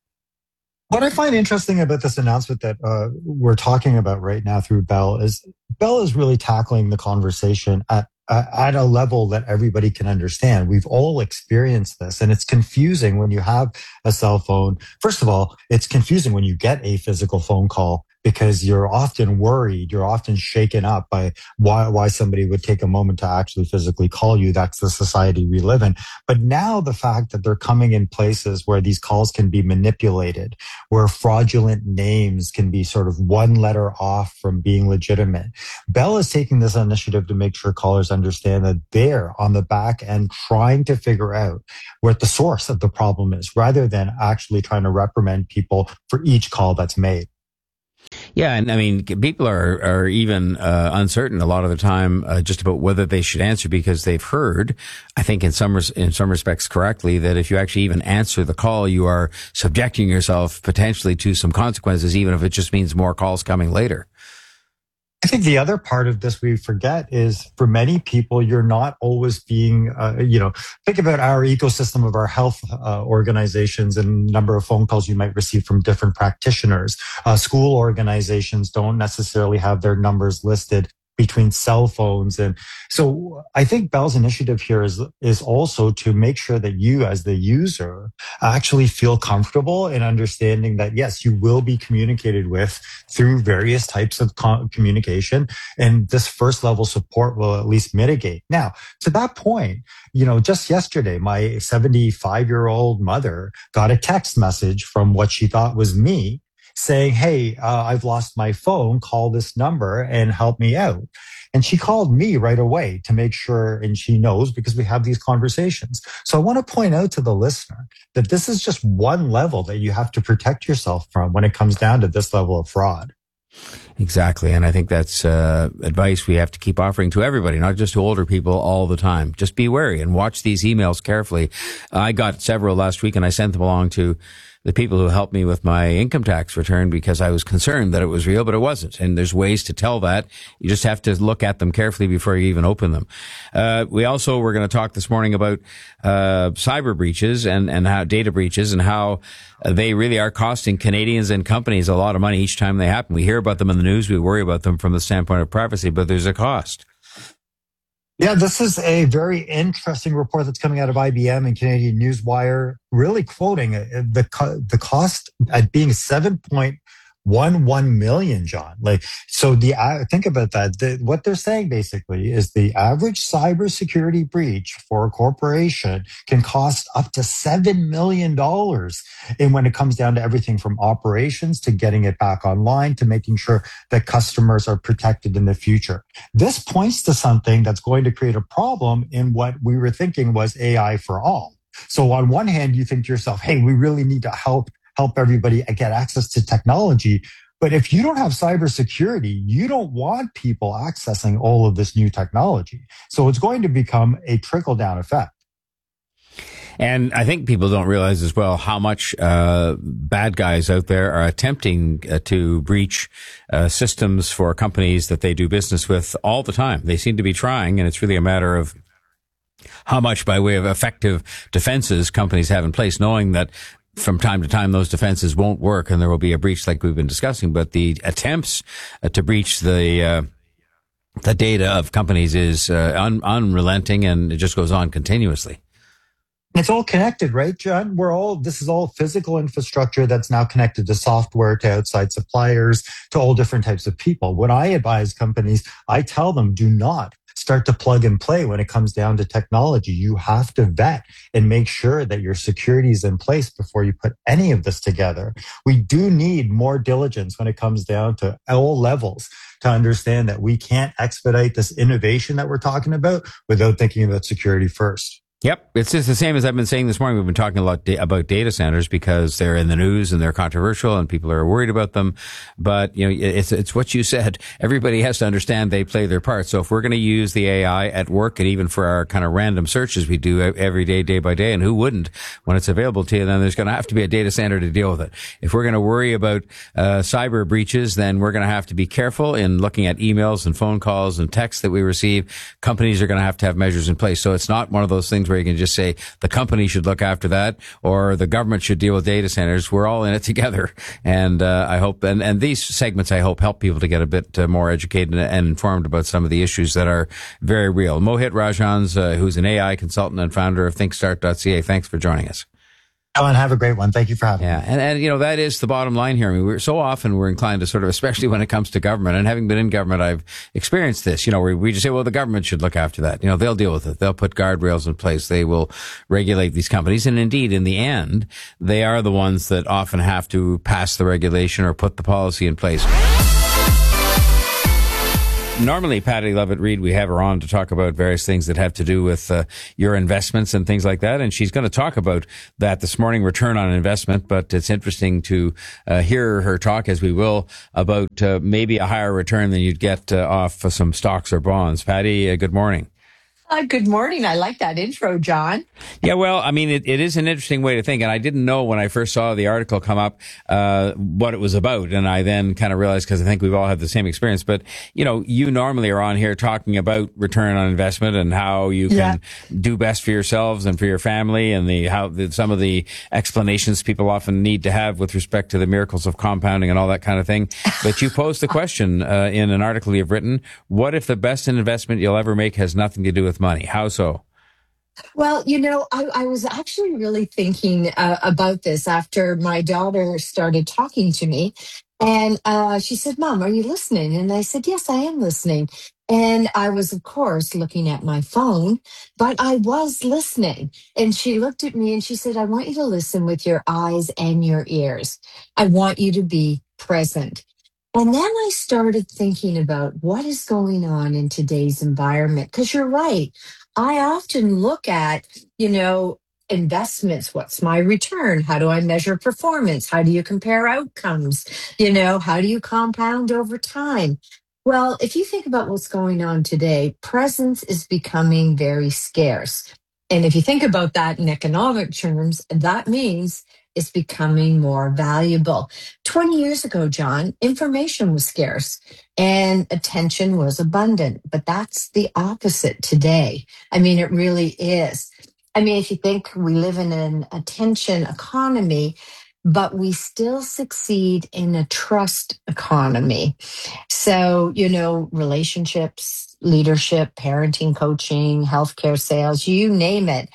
What I find interesting about this announcement that we're talking about right now through Bell is Bell is really tackling the conversation at a level that everybody can understand. We've all experienced this, and it's confusing when you have a cell phone. First of all, it's confusing when you get a physical phone call because you're often worried, you're often shaken up by why somebody would take a moment to actually physically call you. That's the society we live in. But now the fact that they're coming in places where these calls can be manipulated, where fraudulent names can be sort of one letter off from being legitimate. Bell is taking this initiative to make sure callers understand that they're on the back end trying to figure out what the source of the problem is, rather than actually trying to reprimand people for each call that's made. Yeah, and I mean, people are even uncertain a lot of the time just about whether they should answer, because they've heard, I think in some respects correctly, that if you actually even answer the call, you are subjecting yourself potentially to some consequences, even if it just means more calls coming later. I think the other part of this we forget is, for many people, you're not always being, think about our ecosystem of our health organizations and number of phone calls you might receive from different practitioners. School organizations don't necessarily have their numbers listed between cell phones. And so I think Bell's initiative here is also to make sure that you as the user actually feel comfortable in understanding that, yes, you will be communicated with through various types of communication. And this first level support will at least mitigate. Now, to that point, just yesterday, my 75-year-old mother got a text message from what she thought was me, saying, hey, I've lost my phone, call this number and help me out. And she called me right away to make sure, and she knows because we have these conversations. So I want to point out to the listener that this is just one level that you have to protect yourself from when it comes down to this level of fraud. Exactly. And I think that's advice we have to keep offering to everybody, not just to older people all the time. Just be wary and watch these emails carefully. I got several last week and I sent them along to the people who helped me with my income tax return because I was concerned that it was real, but it wasn't. And there's ways to tell that. You just have to look at them carefully before you even open them. We're going to talk this morning about cyber breaches and how data breaches and how they really are costing Canadians and companies a lot of money each time they happen. We hear about them in the news. We worry about them from the standpoint of privacy, but there's a cost. Yeah, this is a very interesting report that's coming out of IBM and Canadian Newswire, really quoting the cost at being 7.11 million, John. Think about that. What they're saying basically is the average cybersecurity breach for a corporation can cost up to $7 million. And when it comes down to everything from operations to getting it back online to making sure that customers are protected in the future. This points to something that's going to create a problem in what we were thinking was AI for all. So on one hand, you think to yourself, hey, we really need to help everybody get access to technology. But if you don't have cybersecurity, you don't want people accessing all of this new technology. So it's going to become a trickle-down effect. And I think people don't realize as well how much bad guys out there are attempting to breach systems for companies that they do business with all the time. They seem to be trying, and it's really a matter of how much by way of effective defenses companies have in place, knowing that from time to time those defenses won't work and there will be a breach like we've been discussing. But the attempts to breach the data of companies is unrelenting, and it just goes on continuously. It's all connected, right, John? This is all physical infrastructure that's now connected to software, to outside suppliers, to all different types of people. When I advise companies, I tell them, do not start to plug and play when it comes down to technology. You have to vet and make sure that your security is in place before you put any of this together. We do need more diligence when it comes down to all levels to understand that we can't expedite this innovation that we're talking about without thinking about security first. Yep. It's just the same as I've been saying this morning. We've been talking a lot about data centers because they're in the news and they're controversial and people are worried about them. But, it's what you said. Everybody has to understand they play their part. So if we're going to use the AI at work and even for our kind of random searches we do every day, day by day, and who wouldn't when it's available to you, then there's going to have to be a data center to deal with it. If we're going to worry about cyber breaches, then we're going to have to be careful in looking at emails and phone calls and texts that we receive. Companies are going to have measures in place. So it's not one of those things ones where you can just say the company should look after that or the government should deal with data centers. We're all in it together. And I hope, and these segments, I hope, help people to get a bit more educated and informed about some of the issues that are very real. Mohit Rajans, who's an AI consultant and founder of thinkstart.ca. Thanks for joining us. Alan, have a great one. Thank you for having me. And you know, that is the bottom line here. I mean, we're inclined to sort of, especially when it comes to government, and having been in government, I've experienced this, you know, where we just say, well, the government should look after that. You know, they'll deal with it. They'll put guardrails in place. They will regulate these companies. And indeed, in the end, they are the ones that often have to pass the regulation or put the policy in place. Normally, Patty Levitt-Reid, we have her on to talk about various things that have to do with your investments and things like that. And she's going to talk about that this morning, return on investment. But it's interesting to hear her talk, as we will, about maybe a higher return than you'd get off some stocks or bonds. Patty, good morning. Good morning. I like that intro, John. Yeah, well, I mean, it is an interesting way to think. And I didn't know when I first saw the article come up what it was about. And I then kind of realized, because I think we've all had the same experience. But, you know, you normally are on here talking about return on investment and how you can do best for yourselves and for your family, and some of the explanations people often need to have with respect to the miracles of compounding and all that kind of thing. But you posed the question in an article you've written: what if the best investment you'll ever make has nothing to do with money? How so? Well, you know, I was actually really thinking about this after my daughter started talking to me. And she said, Mom, are you listening? And I said, yes, I am listening. And I was, of course, looking at my phone, but I was listening. And she looked at me and she said, I want you to listen with your eyes and your ears. I want you to be present. And then I started thinking about what is going on in today's environment. Because you're right. I often look at, you know, investments. What's my return? How do I measure performance? How do you compare outcomes? You know, how do you compound over time? Well, if you think about what's going on today, presence is becoming very scarce. And if you think about that in economic terms, that means it's becoming more valuable. 20 years ago, John, information was scarce and attention was abundant, but that's the opposite today. I mean, it really is. I mean, if you think we live in an attention economy, but we still succeed in a trust economy. So, you know, relationships, leadership, parenting, coaching, healthcare sales, you name it.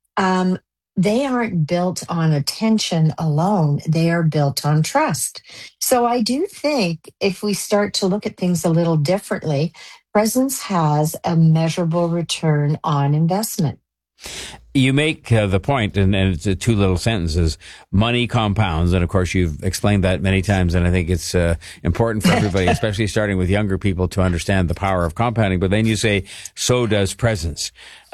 They aren't built on attention alone. They are built on trust. So I do think if we start to look at things a little differently, presence has a measurable return on investment. You make the point, and it's two little sentences: money compounds. And of course, you've explained that many times, and I think it's important for everybody, especially starting with younger people, to understand the power of compounding. But then you say, so does presence.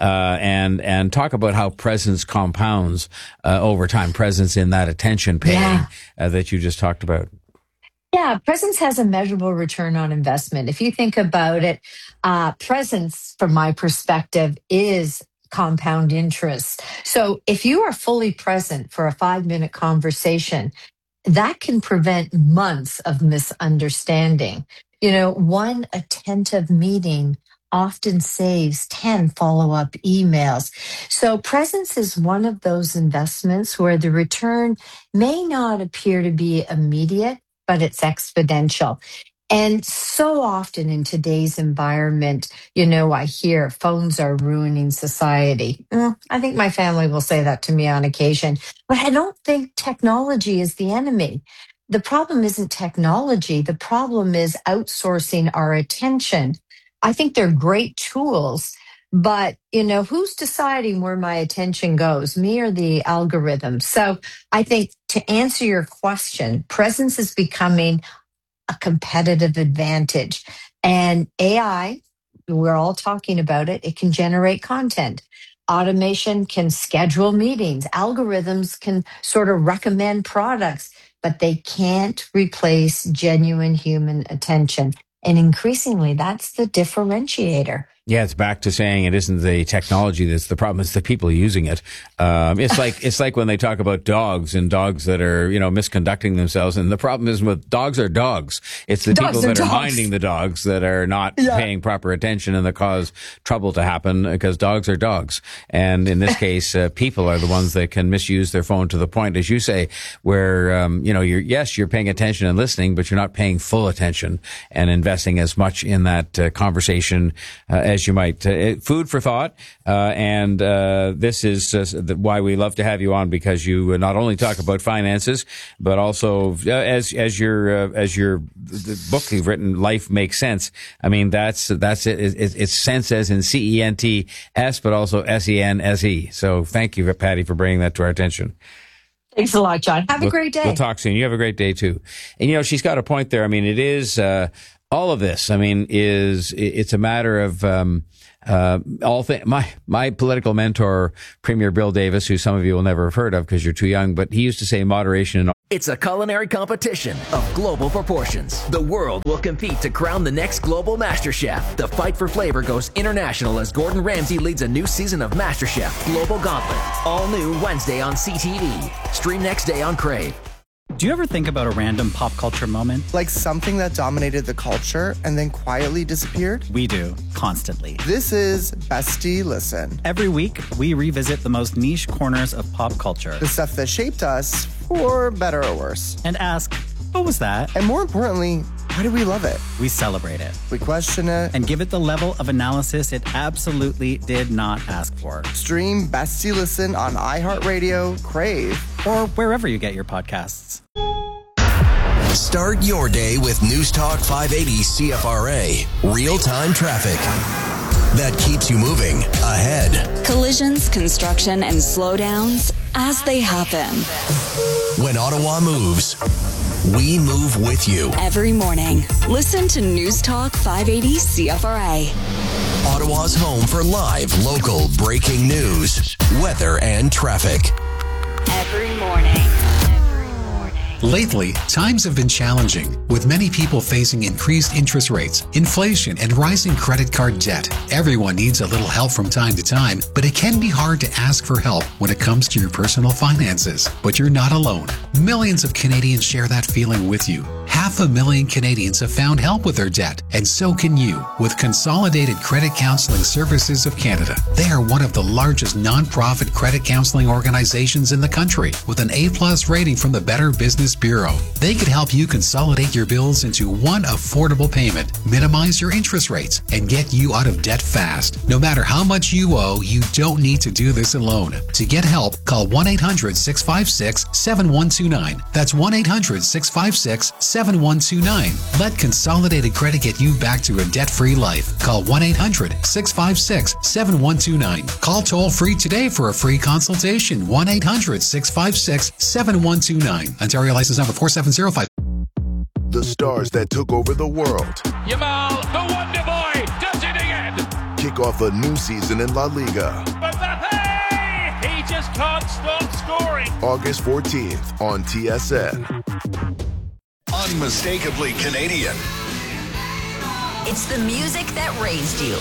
And talk about how presence compounds over time, presence in that attention paying that you just talked about. Yeah, presence has a measurable return on investment. If you think about it, presence, from my perspective, is compound interest. So if you are fully present for a 5-minute conversation, that can prevent months of misunderstanding. You know, one attentive meeting often saves 10 follow-up emails. So presence is one of those investments where the return may not appear to be immediate, but it's exponential. And so often in today's environment, you know, I hear phones are ruining society. I think my family will say that to me on occasion, but I don't think technology is the enemy. The problem isn't technology. The problem is outsourcing our attention. I think they're great tools, but, you know, who's deciding where my attention goes, me or the algorithm? So I think, to answer your question, presence is becoming a competitive advantage. And AI, we're all talking about it, it can generate content. Automation can schedule meetings. Algorithms can sort of recommend products, but they can't replace genuine human attention. And increasingly, that's the differentiator. Yeah, it's back to saying it isn't the technology that's the problem; it's the people using it. It's like when they talk about dogs and dogs that are misconducting themselves, and the problem is with dogs are dogs. It's the people that are minding the dogs that are not paying proper attention and that cause trouble to happen because dogs are dogs. And in this case, people are the ones that can misuse their phone to the point, as you say, where you're paying attention and listening, but you're not paying full attention and investing as much in that conversation as you might. Food for thought, and this is why we love to have you on, because you not only talk about finances, but also as your the book you've written, Life Makes Sense. I mean, that's it. It's sense as in CENTS, but also SENSE. So thank you, Patty, for bringing that to our attention. Thanks a lot, John. Have a great day. We'll talk soon. You have a great day too. And she's got a point there. I mean, it is all of this. I mean, it's a matter of my political mentor, Premier Bill Davis, who some of you will never have heard of because you're too young, but he used to say moderation. It's a culinary competition of global proportions. The world will compete to crown the next global MasterChef. The fight for flavor goes international as Gordon Ramsay leads a new season of MasterChef Global Gauntlet. All new Wednesday on CTV. Stream next day on Crave. Do you ever think about a random pop culture moment? Like something that dominated the culture and then quietly disappeared? We do, constantly. This is Bestie Listen. Every week, we revisit the most niche corners of pop culture. The stuff that shaped us, for better or worse. And ask, what was that? And more importantly, why do we love it? We celebrate it. We question it. And give it the level of analysis it absolutely did not ask for. Stream Bestie Listen on iHeartRadio, Crave, or wherever you get your podcasts. Start your day with News Talk 580 CFRA. Real-time traffic that keeps you moving ahead. Collisions, construction, and slowdowns as they happen. When Ottawa moves, we move with you. Every morning, listen to News Talk 580 CFRA. Ottawa's home for live, local, breaking news, weather, and traffic. Every morning. Lately, times have been challenging, with many people facing increased interest rates, inflation, and rising credit card debt. Everyone needs a little help from time to time, but it can be hard to ask for help when it comes to your personal finances. But you're not alone. Millions of Canadians share that feeling with you. 500,000 Canadians have found help with their debt, and so can you with Consolidated Credit Counseling Services of Canada. They are one of the largest non-profit credit counseling organizations in the country, with an A+ rating from the Better Business Bureau. They could help you consolidate your bills into one affordable payment, minimize your interest rates, and get you out of debt fast. No matter how much you owe, you don't need to do this alone. To get help, call 1-800-656-7129. That's 1-800-656-7129. Let Consolidated Credit get you back to a debt-free life. Call 1-800-656-7129. Call toll-free today for a free consultation. 1-800-656-7129. Ontario license number 4705. The stars that took over the world. Yamal, the Wonder Boy, does it again. Kick off a new season in La Liga. Mbappe! He just can't stop scoring. August 14th on TSN. Unmistakably Canadian. It's the music that raised you.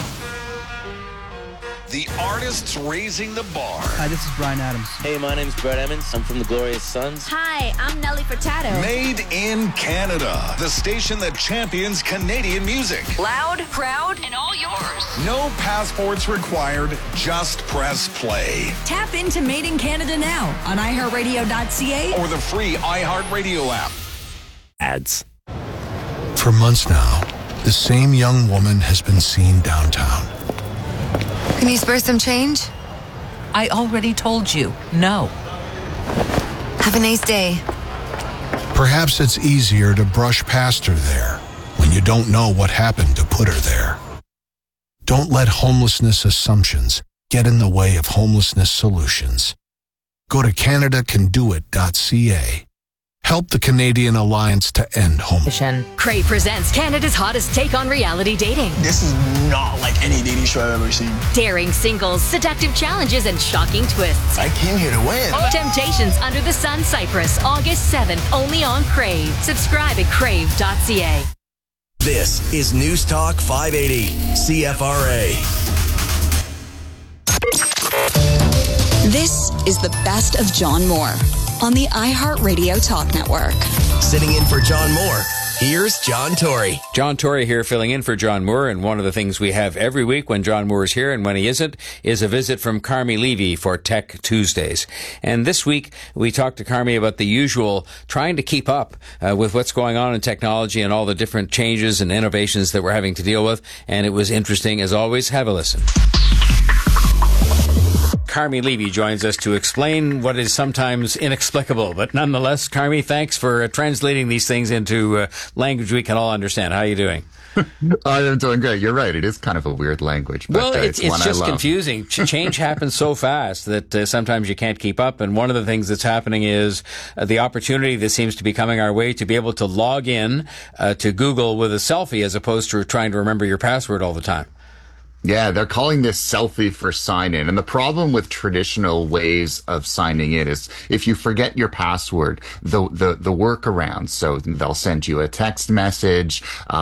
The artists raising the bar. Hi, this is Bryan Adams. Hey, my name's Brett Emmons. I'm from the Glorious Sons. Hi, I'm Nelly Furtado. Made in Canada. The station that champions Canadian music. Loud, proud, and all yours. No passports required. Just press play. Tap into Made in Canada now on iHeartRadio.ca or the free iHeartRadio app. Ads. For months now, the same young woman has been seen downtown. Can you spare some change? I already told you, no. Have a nice day. Perhaps it's easier to brush past her there when you don't know what happened to put her there. Don't let homelessness assumptions get in the way of homelessness solutions. Go to CanadaCanDoIt.ca. Help the Canadian Alliance to end homelessness. Crave presents Canada's hottest take on reality dating. This is not like any dating show I've ever seen. Daring singles, seductive challenges, and shocking twists. I came here to win. Temptations Under the Sun Cyprus, August 7th, only on Crave. Subscribe at crave.ca. This is News Talk 580, CFRA. This is the best of John Moore on the iHeartRadio Talk Network. Sitting in for John Moore, here's John Tory. John Tory here filling in for John Moore, and one of the things we have every week when John Moore is here and when he isn't is a visit from Carmi Levy for Tech Tuesdays. And this week we talked to Carmi about the usual trying to keep up with what's going on in technology and all the different changes and innovations that we're having to deal with, and it was interesting as always. Have a listen. Carmi Levy joins us to explain what is sometimes inexplicable, but nonetheless, Carmi, thanks for translating these things into language we can all understand. How are you doing? I'm doing great. You're right. It is kind of a weird language. But, well, it's just confusing. Change happens so fast that sometimes you can't keep up. And one of the things that's happening is the opportunity that seems to be coming our way to be able to log in to Google with a selfie as opposed to trying to remember your password all the time. Yeah, they're calling this selfie for sign-in. And the problem with traditional ways of signing in is if you forget your password, the workaround, so they'll send you a text message,